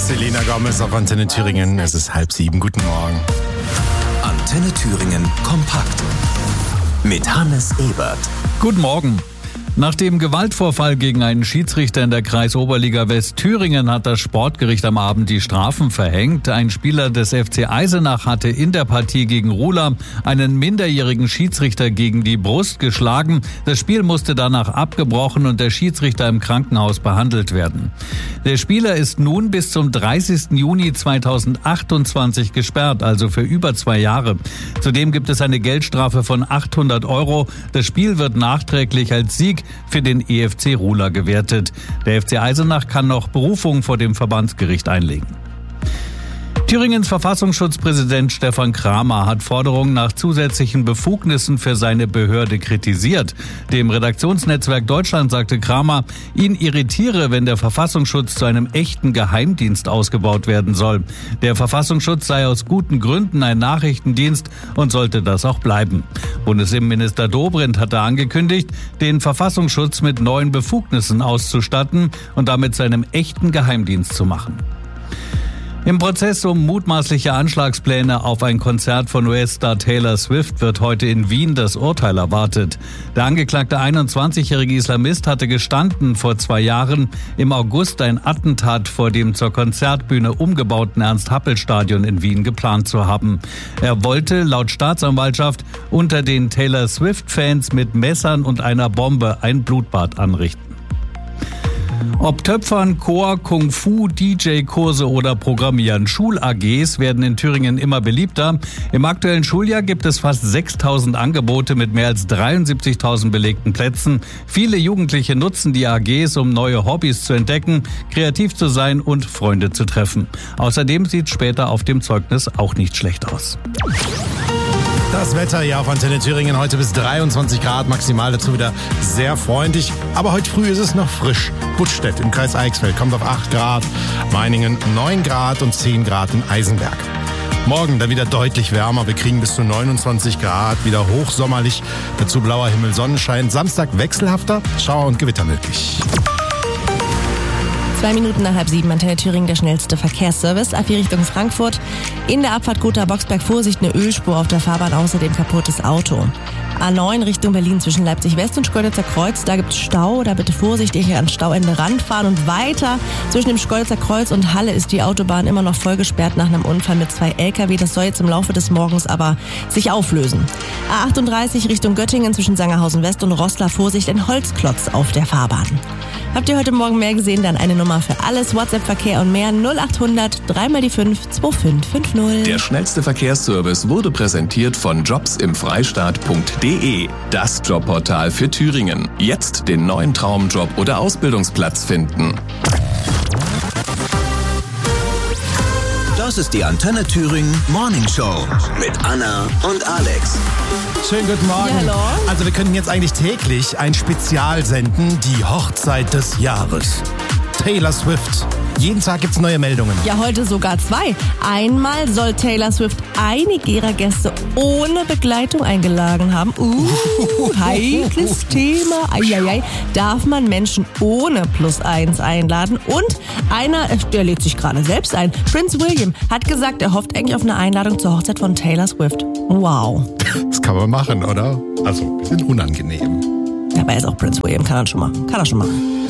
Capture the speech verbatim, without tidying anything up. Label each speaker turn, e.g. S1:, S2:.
S1: Selena Gomez auf Antenne Thüringen. Es ist halb sieben. Guten Morgen.
S2: Antenne Thüringen kompakt mit Hannes Ebert.
S3: Guten Morgen. Nach dem Gewaltvorfall gegen einen Schiedsrichter in der Kreisoberliga Westthüringen hat das Sportgericht am Abend die Strafen verhängt. Ein Spieler des F C Eisenach hatte in der Partie gegen Ruhla einen minderjährigen Schiedsrichter gegen die Brust geschlagen. Das Spiel musste danach abgebrochen und der Schiedsrichter im Krankenhaus behandelt werden. Der Spieler ist nun bis zum dreißigsten Juni zweitausendachtundzwanzig gesperrt, also für über zwei Jahre. Zudem gibt es eine Geldstrafe von achthundert Euro. Das Spiel wird nachträglich als Sieg für den E F C Ruhla gewertet. Der F C Eisenach kann noch Berufung vor dem Verbandsgericht einlegen. Thüringens Verfassungsschutzpräsident Stefan Kramer hat Forderungen nach zusätzlichen Befugnissen für seine Behörde kritisiert. Dem Redaktionsnetzwerk Deutschland sagte Kramer, ihn irritiere, wenn der Verfassungsschutz zu einem echten Geheimdienst ausgebaut werden soll. Der Verfassungsschutz sei aus guten Gründen ein Nachrichtendienst und sollte das auch bleiben. Bundesinnenminister Dobrindt hatte angekündigt, den Verfassungsschutz mit neuen Befugnissen auszustatten und damit zu einem echten Geheimdienst zu machen. Im Prozess um mutmaßliche Anschlagspläne auf ein Konzert von U S-Star Taylor Swift wird heute in Wien das Urteil erwartet. Der angeklagte einundzwanzigjährige Islamist hatte gestanden, vor zwei Jahren im August ein Attentat vor dem zur Konzertbühne umgebauten Ernst-Happel-Stadion in Wien geplant zu haben. Er wollte laut Staatsanwaltschaft unter den Taylor Swift-Fans mit Messern und einer Bombe ein Blutbad anrichten. Ob Töpfern, Chor, Kung-Fu, D J-Kurse oder Programmieren, Schul-A Gs werden in Thüringen immer beliebter. Im aktuellen Schuljahr gibt es fast sechstausend Angebote mit mehr als dreiundsiebzigtausend belegten Plätzen. Viele Jugendliche nutzen die A Gs, um neue Hobbys zu entdecken, kreativ zu sein und Freunde zu treffen. Außerdem sieht später auf dem Zeugnis auch nicht schlecht aus.
S1: Das Wetter hier auf Antenne Thüringen heute bis dreiundzwanzig Grad, maximal dazu wieder sehr freundlich. Aber heute früh ist es noch frisch. Buttstedt im Kreis Eichsfeld kommt auf acht Grad, Meiningen neun Grad und zehn Grad in Eisenberg. Morgen dann wieder deutlich wärmer, wir kriegen bis zu neunundzwanzig Grad, wieder hochsommerlich, dazu blauer Himmel, Sonnenschein. Samstag wechselhafter, Schauer und Gewitter möglich.
S4: Zwei Minuten nach halb sieben, Antenne Thüringen, der schnellste Verkehrsservice. A vier Richtung Frankfurt. In der Abfahrt Gotha-Boxberg Vorsicht, eine Ölspur auf der Fahrbahn, außerdem kaputtes Auto. A neun Richtung Berlin zwischen Leipzig-West und Schkeuditzer Kreuz. Da gibt's Stau, da bitte vorsichtig an Stauende ranfahren. Und weiter zwischen dem Schkeuditzer Kreuz und Halle ist die Autobahn immer noch voll gesperrt nach einem Unfall mit zwei L K W. Das soll jetzt im Laufe des Morgens aber sich auflösen. A achtunddreißig Richtung Göttingen zwischen Sangerhausen West und Roßla. Vorsicht, ein Holzklotz auf der Fahrbahn. Habt ihr heute Morgen mehr gesehen? Dann eine Nummer für alles, WhatsApp-Verkehr und mehr null achthundert drei mal die fünf zwei fünf fünf null.
S2: Der schnellste Verkehrsservice wurde präsentiert von jobs im freistaat punkt de, das Jobportal für Thüringen. Jetzt den neuen Traumjob oder Ausbildungsplatz finden. Das ist die Antenne Thüringen Morning Show mit Anna und Alex.
S1: Schönen guten Morgen.
S4: Ja, hallo.
S1: Also wir könnten jetzt eigentlich täglich ein Spezial senden, die Hochzeit des Jahres. Taylor Swift. Jeden Tag gibt's neue Meldungen.
S4: Ja, heute sogar zwei. Einmal soll Taylor Swift einige ihrer Gäste ohne Begleitung eingeladen haben. Uh, heikles Thema. Eieiei. Darf man Menschen ohne Plus eins einladen? Und einer, der lädt sich gerade selbst ein. Prince William hat gesagt, er hofft eigentlich auf eine Einladung zur Hochzeit von Taylor Swift. Wow.
S1: Das kann man machen, oder? Also, ein bisschen unangenehm.
S4: Aber er ist auch Prince William, kann er schon machen. Kann er schon machen.